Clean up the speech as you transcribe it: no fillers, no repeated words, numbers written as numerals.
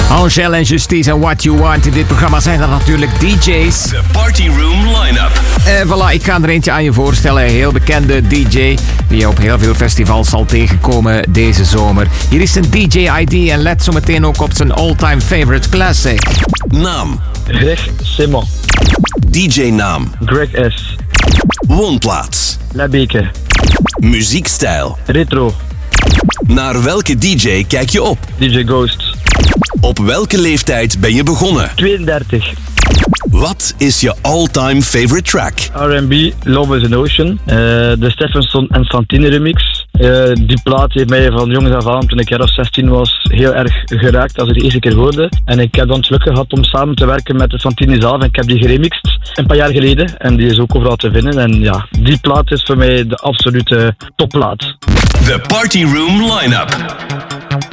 Angèle en Justice en What You Want. In dit programma zijn er natuurlijk DJ's. De Party Room Line-Up. Voilà, ik ga er eentje aan je voorstellen. Een heel bekende DJ die je op heel veel festivals zal tegenkomen deze zomer. Hier is zijn DJ-ID en let zo meteen ook op zijn all-time favorite classic. Naam. Greg Simon. DJ-naam. Greg S. Woonplaats. Labeke. Muziekstijl. Retro. Naar welke DJ kijk je op? DJ Ghost. Op welke leeftijd ben je begonnen? 32. Wat is je all-time favorite track? R&B, Love is an Ocean. De Stephenson en Santini remix. Die plaat heeft mij van jongs af aan, toen ik jaar of 16 was, heel erg geraakt als ik de eerste keer hoorde. En ik heb dan het geluk gehad om samen te werken met de Santini zelf. En ik heb die geremixed een paar jaar geleden. En die is ook overal te vinden. En ja, die plaat is voor mij de absolute topplaat. De Party Room Line-Up.